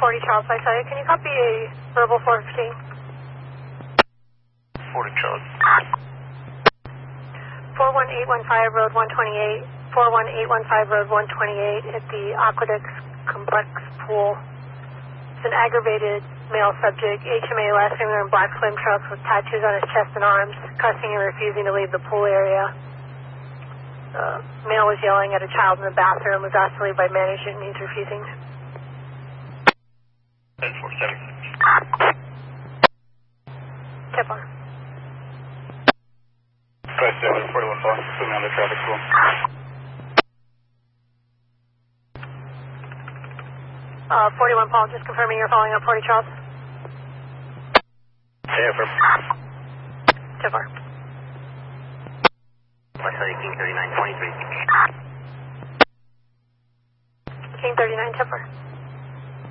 40 Charles, I tell you. Can you copy a verbal 415? 40 Charles. 41815 Road 128. 41815 Road 128 at the Aqueduct Complex Pool. It's an aggravated male subject, HMA, last name wearing black slim trunks with tattoos on his chest and arms, cussing and refusing to leave the pool area. The male was yelling at a child in the bathroom, was asked to leave by management, and he's refusing. 10-4-7. Tip on. 5-7, 41 Paul, put me on the traffic pool. 41 Paul, just confirming you're following up 40 Charles. Yeah, for Tip on. I tell you, King 3923. King 39, tip on.